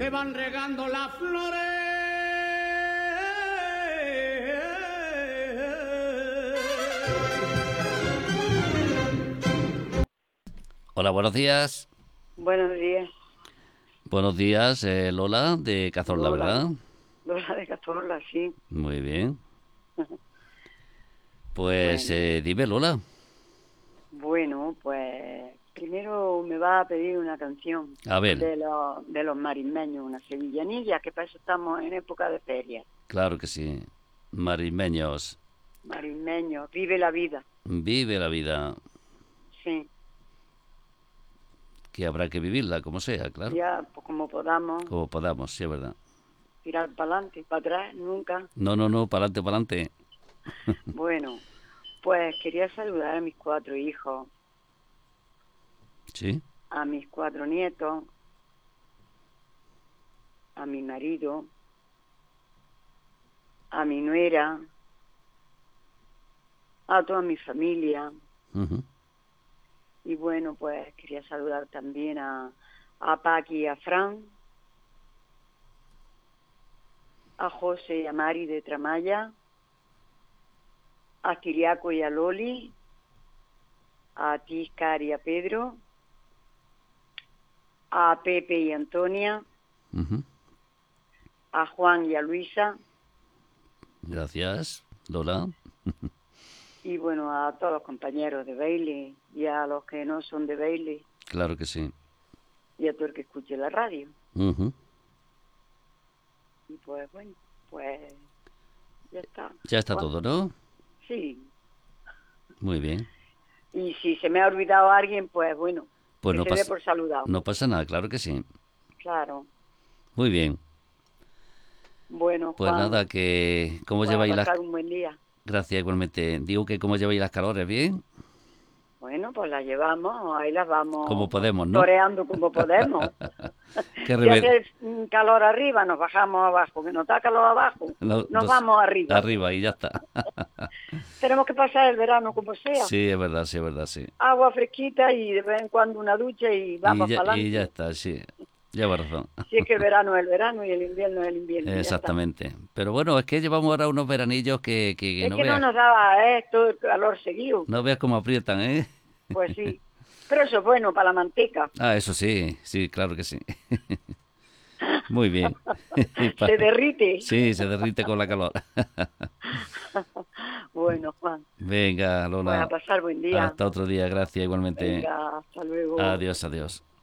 se van regando las flores. Hola, buenos días. Buenos días. Buenos días, Lola de Cazorla, Lola. ¿verdad? Lola de Cazorla, sí. Muy bien. Pues Bueno. dime, Lola. Bueno, pues primero me va a pedir una canción A ver, de los marismeños, una sevillanilla, que para eso estamos en época de feria. claro que sí. Marismeños, Marismeños, vive la vida. vive la vida, Sí, que habrá que vivirla como sea, claro. ya pues como podamos, Como podamos, sí, es verdad. tirar para adelante, para atrás, nunca. No, para adelante, para adelante. Bueno, pues quería saludar a mis 4 hijos, Sí. a mis 4 nietos, a mi marido, a mi nuera, a toda mi familia. Ujú. Y bueno, pues quería saludar también a Paqui y a Fran, a José y a Mari de Tramaya, a Kiriaco y a Loli, a Tiscar y a Pedro, a Pepe y a Antonia, Ujú. a Juan y a Luisa, Gracias, Lola. y bueno, a todos los compañeros de Bailey y a los que no son de Bailey Claro que sí. y a todo el que escuche la radio. Ujú. Y pues bueno, pues ya está. Ya está Juan. todo, ¿no? Sí. Muy bien. Y si se me ha olvidado alguien, pues bueno, Pues que se dé por saludado. no pasa nada, claro que sí. Claro. Muy bien. Bueno, Pues Juan, nada, que ¿cómo pues a lleváis las... pasar un buen día. Gracias, igualmente. Digo que ¿cómo lleváis las calores? ¿Bien? Bueno, pues las llevamos, ahí las Como vamos podemos, ¿no? toreando como podemos. Qué Si remedio. hace calor arriba, nos bajamos abajo. Que nos da calor abajo, No, nos vamos arriba. arriba y ya está. Tenemos que pasar el verano como sea. Sí, es verdad, sí, es verdad, sí. Agua fresquita y de vez en cuando una ducha y vamos para Y ya adelante. está, sí. Lleva razón. Si es que el verano es el verano y el invierno es el invierno, ya está. Exactamente. Pero bueno, es que llevamos ahora unos veranillos que Es no que no veas. nos daba todo el calor seguido. No veas cómo aprietan, ¿eh? Pues sí. Pero eso es bueno para la manteca. Ah, eso sí, sí, claro que sí. Muy bien. Se derrite. Sí, se derrite con la calor. Bueno, Juan, Venga, pues a Lola. pasar buen día. Hasta otro día. Gracias, igualmente. Venga, hasta luego. Adiós, adiós.